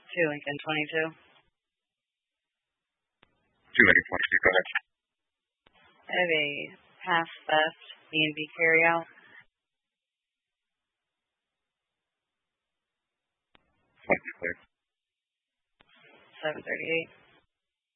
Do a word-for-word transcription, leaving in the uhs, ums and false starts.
Two Lincoln twenty-two. Two Lincoln twenty-two, go ahead. I have a half theft B and B carryout. Thank you, please. seven thirty-eight.